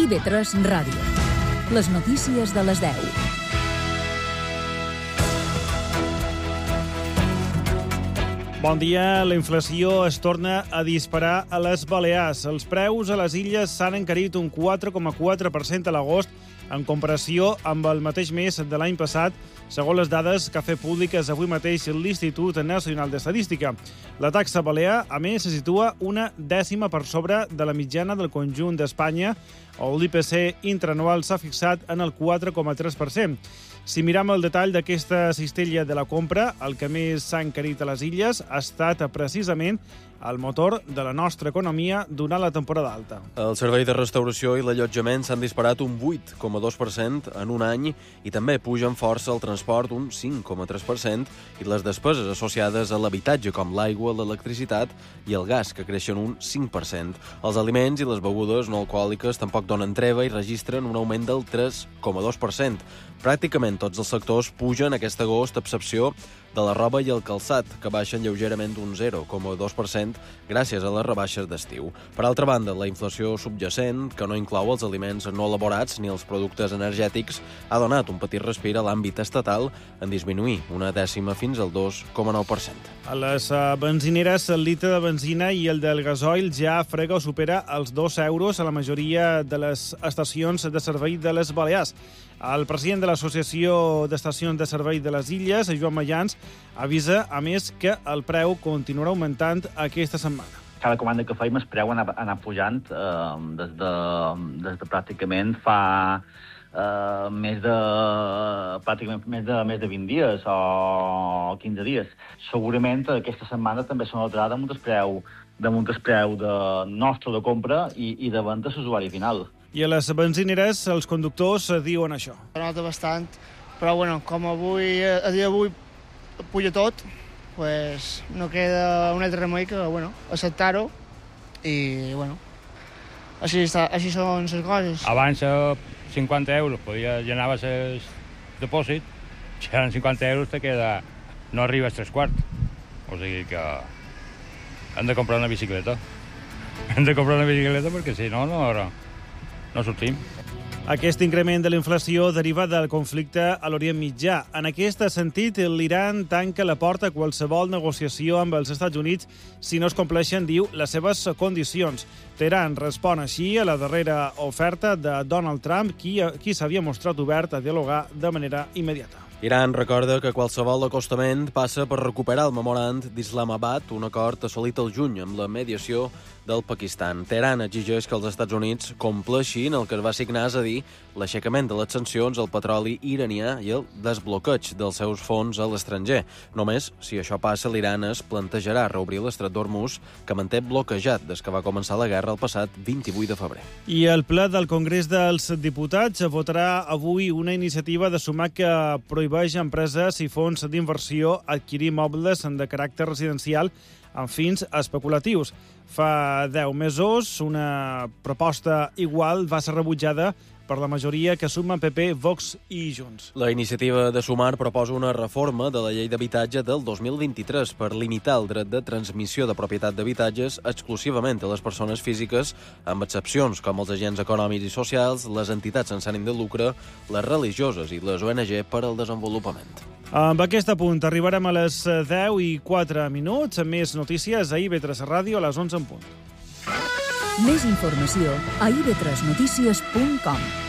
IB3 Ràdio. Les notícies de les 10. Bon dia. La inflació es torna a disparar a les Balears. Els preus a les illes s'han encarit un 4,4% a l'agost en comparació amb el mateix mes de l'any passat, segons les dades que ha fet públiques avui mateix l'Institut Nacional d'Estadística. La taxa balear, a més, se situa una dècima per sobre de la mitjana del conjunt d'Espanya, on l'IPC intraanual s'ha fixat en el 4,3%. Si miram el detall d'aquesta cistella de la compra, el que més s'ha encarit a les illes ha estat precisament el motor de la nostra economia durant la temporada alta. El servei de restauració i l'allotjament s'han disparat un 8,2% en un any i també pugen força el transport un 5,3% i les despeses associades a l'habitatge com l'aigua, l'electricitat i el gas, que creixen un 5%. Els aliments i les begudes no alcohòliques tampoc donen treva i registren un augment del 3,2%. Pràcticament tots els sectors pugen aquest agost, a excepció de la roba i el calçat, que baixen lleugerament un 0,2% gràcies a les rebaixes d'estiu. Per altra banda, la inflació subjacent, que no inclou els aliments no elaborats ni els productes energètics, ha donat un petit respir a l'àmbit estatal en disminuir una dècima fins al 2,9%. A les benzineres, el litre de benzina i el del gasoil ja frega o supera els 2 euros a la majoria de les estacions de servei de les Balears. El president de l'Associació d'Estacions de Servei de les Illes, Joan Mayans, avisa, a més, que el preu continuarà augmentant aquesta setmana. Cada comanda que feim el preu ha anat pujant des de pràcticament fa més de 20 dies o 15 dies. Segurament aquesta setmana també se notarà damunt el preu nostre de compra i de venda a l'usuari final. I a les benzineres els conductors diuen això. Se nota bastant, però bueno, com avui, a dia d'avui puja tot, pues no queda un altre remei que acceptar-ho i així són les coses. Abans 50 euros, llenaves el depòsit, si eren 50 euros te queda, no arribes 3/4. O sigui que hem de comprar una bicicleta. Hem de comprar una bicicleta perquè si no sortim. Aquest increment de la inflació deriva del conflicte a l'Orient Mitjà. En aquest sentit, l'Iran tanca la porta a qualsevol negociació amb els Estats Units si no es compleixen, diu, les seves condicions. Teheran respon així a la darrera oferta de Donald Trump, qui s'havia mostrat obert a dialogar de manera immediata. Iran recorda que qualsevol acostament passa per recuperar el memorand d'Islamabad, un acord assolit al juny amb la mediació del Pakistan. Teheran exigeix que els Estats Units compleixin el que es va signar, és a dir, l'aixecament de les sancions al petroli iranià i el desbloqueig dels seus fons a l'estranger. Només, si això passa, l'Iran es plantejarà reobrir l'estret d'Hormuz, que manté bloquejat des que va començar la guerra el passat 28 de febrer. I el ple del Congrés dels Diputats votarà avui una iniciativa de sumar que prohibeix a empreses i fons d'inversió adquirir mobles de caràcter residencial amb fins especulatius. Fa 10 mesos, una proposta igual va ser rebutjada per la majoria que suma PP, Vox i Junts. La iniciativa de Sumar proposa una reforma de la llei d'habitatge del 2023 per limitar el dret de transmissió de propietat d'habitatges exclusivament a les persones físiques, amb excepcions com els agents econòmics i socials, les entitats sense ànim de lucre, les religioses i les ONG per al desenvolupament. Amb aquest punt arribarem a les 10:04. Més notícies a IB3 Ràdio a les 11 en punt. Més informació a ib3notícies.com.